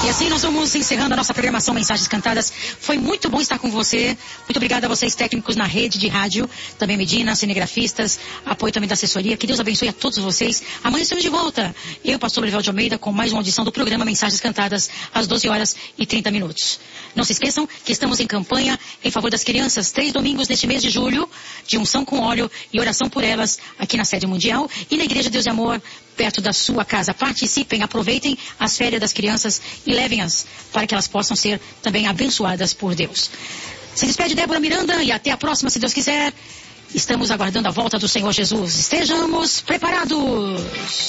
E assim nós vamos encerrando a nossa programação Mensagens Cantadas. Foi muito bom estar com você. Muito obrigada a vocês técnicos na rede de rádio, também Medina, cinegrafistas, apoio também da assessoria. Que Deus abençoe a todos vocês. Amanhã estamos de volta. Eu, pastor Lorival de Almeida, com mais uma audição do programa Mensagens Cantadas, às 12h30. Não se esqueçam que estamos em campanha em favor das crianças. 3 domingos neste mês de julho, de unção com óleo e oração por elas, aqui na sede mundial e na Igreja Deus e Amor, perto da sua casa. Participem, aproveitem as férias das crianças e levem-as para que elas possam ser também abençoadas por Deus. Se despede Débora Miranda e até a próxima, se Deus quiser. Estamos aguardando a volta do Senhor Jesus. Estejamos preparados.